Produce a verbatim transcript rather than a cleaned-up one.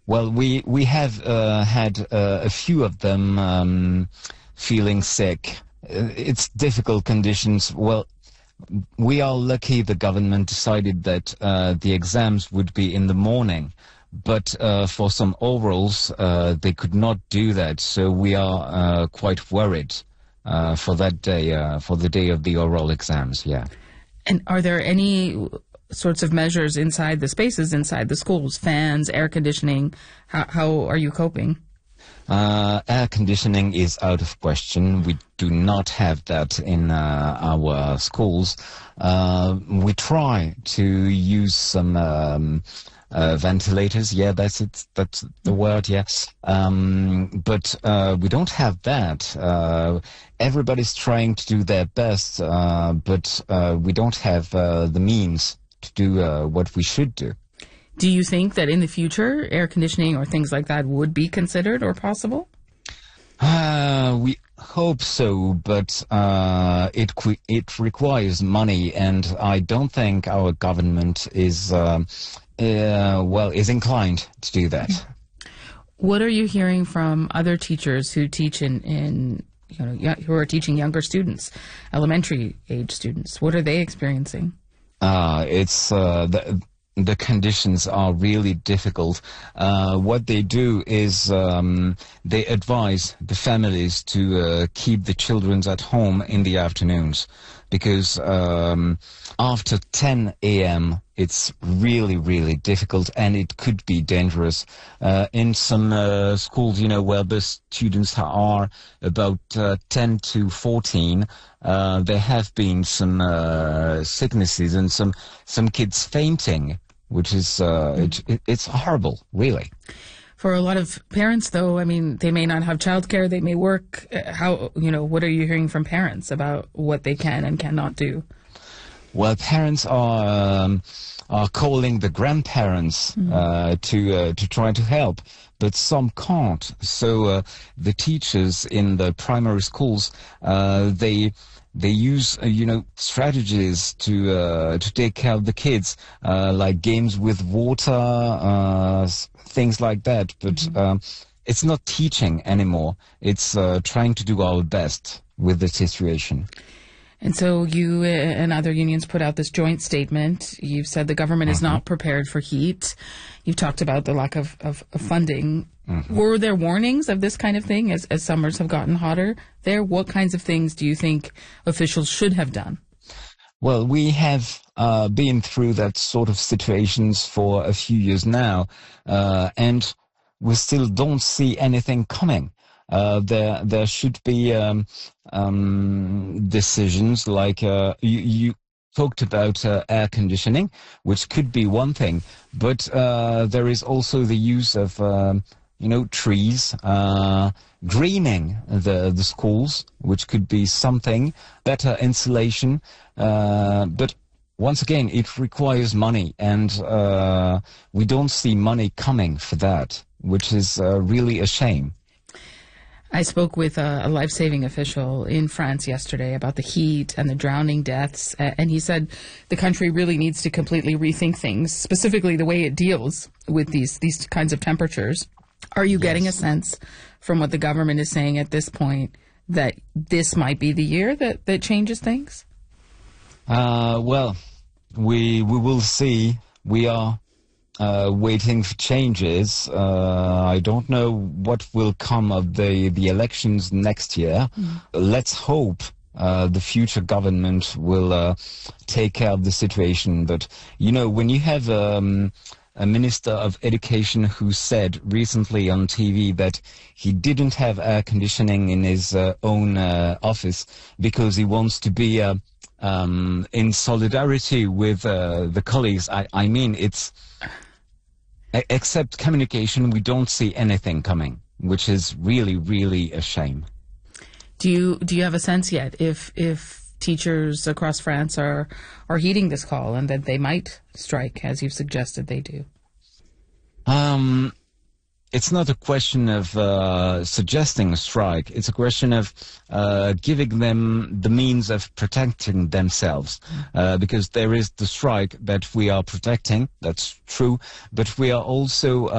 Well, we we have uh, had uh, a few of them um, feeling sick. Uh, It's difficult conditions. Well, we are lucky the government decided that uh, the exams would be in the morning, but uh, for some orals uh, they could not do that. So we are uh, quite worried uh, for that day, uh, for the day of the oral exams. Yeah. And are there any sorts of measures inside the spaces, inside the schools, fans, air conditioning? How, how are you coping? Uh, air conditioning is out of question. We do not have that in uh, our schools. Uh, we try to use some um, uh, ventilators. Yeah, that's it. That's the word. Yes, um, but uh, we don't have that. Uh, everybody's trying to do their best, uh, but uh, we don't have uh, the means to do uh, what we should do. Do you think that in the future, air conditioning or things like that would be considered or possible? Uh, we hope so, but uh, it que- it requires money, and I don't think our government is um uh, well is inclined to do that. What are you hearing from other teachers who teach in, in you know y- who are teaching younger students, elementary age students? What are they experiencing? Uh, it's uh, the the conditions are really difficult. Uh, what they do is um, they advise the families to uh, keep the children at home in the afternoons, because um, after ten a m it's really, really difficult, and it could be dangerous. Uh, in some uh, schools, you know, where the students are about uh, ten to fourteen, uh, there have been some uh, sicknesses and some some kids fainting, which is uh, mm. it, it, it's horrible, really. For a lot of parents, though, I mean, they may not have childcare, they may work. How, you know, what are you hearing from parents about what they can and cannot do? Well, parents are um, are calling the grandparents mm. uh, to uh, to try to help, but some can't. So uh, the teachers in the primary schools, uh, they they use uh, you know strategies to uh, to take care of the kids, uh, like games with water, uh, things like that. But mm-hmm. um, it's not teaching anymore. It's uh, trying to do our best with the situation. And so you and other unions put out this joint statement. You've said the government mm-hmm. is not prepared for heat. You've talked about the lack of, of, of funding. Mm-hmm. Were there warnings of this kind of thing as, as summers have gotten hotter there? What kinds of things do you think officials should have done? Well, we have uh, been through that sort of situations for a few years now, uh, and we still don't see anything coming. Uh, there, there should be um, um, decisions like uh, you, you talked about uh, air conditioning, which could be one thing, but uh, there is also the use of, um, you know, trees, uh, greening the the schools, which could be something, better insulation, uh, but once again, it requires money, and uh, we don't see money coming for that, which is uh, really a shame. I spoke with a, a life-saving official in France yesterday about the heat and the drowning deaths, and he said the country really needs to completely rethink things, specifically the way it deals with these these kinds of temperatures. Are you yes. getting a sense from what the government is saying at this point that this might be the year that, that changes things? Uh, well, we we will see. We are Uh, waiting for changes. Uh, I don't know what will come of the, the elections next year. Mm. Let's hope uh, the future government will uh, take care of the situation. But, you know, when you have um, a minister of education who said recently on T V that he didn't have air conditioning in his uh, own uh, office because he wants to be uh, um, in solidarity with uh, the colleagues, I, I mean, it's... Except communication, we don't see anything coming, which is really, really a shame. Do you do you have a sense yet if if teachers across France are are heeding this call and that they might strike, as you've suggested they do? Um, it's not a question of uh, suggesting a strike. It's a question of uh, giving them the means of protecting themselves. Uh, because there is the strike that we are protecting, that's true, but we are also... Uh,